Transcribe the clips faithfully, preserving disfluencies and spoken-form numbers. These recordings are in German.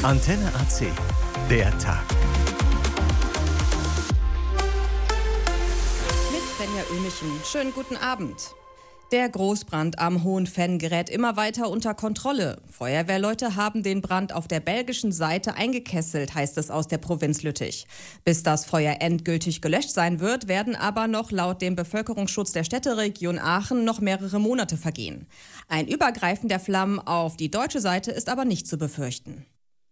Antenne A C, der Tag. Mit Fenja Ömichen. Schönen guten Abend. Der Großbrand am Hohenfenn gerät immer weiter unter Kontrolle. Feuerwehrleute haben den Brand auf der belgischen Seite eingekesselt, heißt es aus der Provinz Lüttich. Bis das Feuer endgültig gelöscht sein wird, werden aber noch laut dem Bevölkerungsschutz der Städteregion Aachen noch mehrere Monate vergehen. Ein Übergreifen der Flammen auf die deutsche Seite ist aber nicht zu befürchten.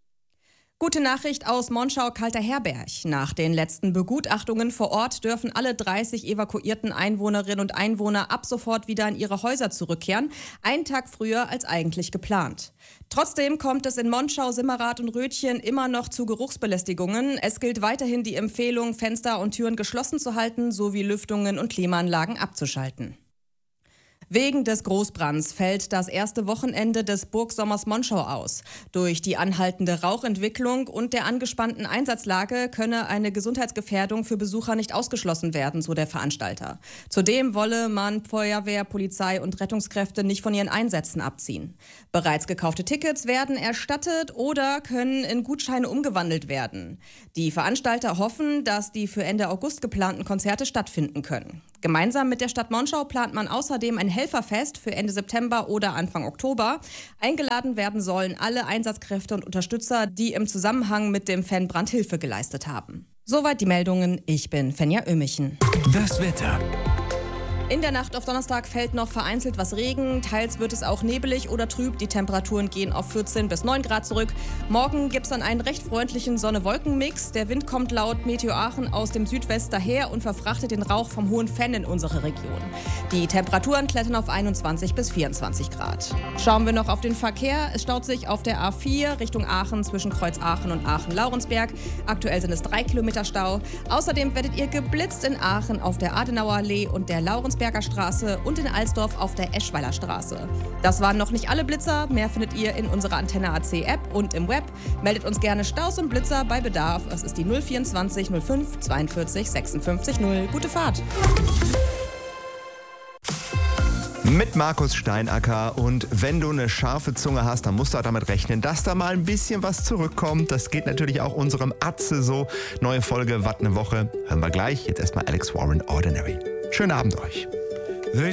Gute Nachricht aus Monschau-Kalterherberg. Nach den letzten Begutachtungen vor Ort dürfen alle dreißig evakuierten Einwohnerinnen und Einwohner ab sofort wieder in ihre Häuser zurückkehren, einen Tag früher als eigentlich geplant. Trotzdem kommt es in Monschau, Simmerath und Rötchen immer noch zu Geruchsbelästigungen. Es gilt weiterhin die Empfehlung, Fenster und Türen geschlossen zu halten, sowie Lüftungen und Klimaanlagen abzuschalten. Wegen des Großbrands fällt das erste Wochenende des Burgsommers Monschau aus. Durch die anhaltende Rauchentwicklung und der angespannten Einsatzlage könne eine Gesundheitsgefährdung für Besucher nicht ausgeschlossen werden, so der Veranstalter. Zudem wolle man Feuerwehr, Polizei und Rettungskräfte nicht von ihren Einsätzen abziehen. Bereits gekaufte Tickets werden erstattet oder können in Gutscheine umgewandelt werden. Die Veranstalter hoffen, dass die für Ende August geplanten Konzerte stattfinden können. Gemeinsam mit der Stadt Monschau plant man außerdem ein Helferfest für Ende September oder Anfang Oktober. Eingeladen werden sollen alle Einsatzkräfte und Unterstützer, die im Zusammenhang mit dem Fanbrand Hilfe geleistet haben. Soweit die Meldungen. Ich bin Fenja Ömichen. Das Wetter. In der Nacht auf Donnerstag fällt noch vereinzelt was Regen. Teils wird es auch nebelig oder trüb. Die Temperaturen gehen auf vierzehn bis neun Grad zurück. Morgen gibt es dann einen recht freundlichen Sonne-Wolken-Mix. Der Wind kommt laut Meteo Aachen aus dem Südwest daher und verfrachtet den Rauch vom Hohenfenn in unsere Region. Die Temperaturen klettern auf einundzwanzig bis vierundzwanzig Grad. Schauen wir noch auf den Verkehr. Es staut sich auf der A vier Richtung Aachen zwischen Kreuz Aachen und Aachen-Laurensberg. Aktuell sind es drei Kilometer Stau. Außerdem werdet ihr geblitzt in Aachen auf der Adenauer Allee und der Laurensberger Straße und in Alsdorf auf der Eschweiler Straße. Das waren noch nicht alle Blitzer. Mehr findet ihr in unserer Antenne A C App und im Web. Meldet uns gerne Staus und Blitzer bei Bedarf. Es ist die null vierundzwanzig null fünf zweiundvierzig sechsundfünfzig null. Gute Fahrt! Mit Markus Steinacker, und wenn du eine scharfe Zunge hast, dann musst du auch damit rechnen, dass da mal ein bisschen was zurückkommt. Das geht natürlich auch unserem Atze so. Neue Folge, Watt ne Woche. Hören wir gleich. Jetzt erstmal Alex Warren, Ordinary. Schönen Abend euch.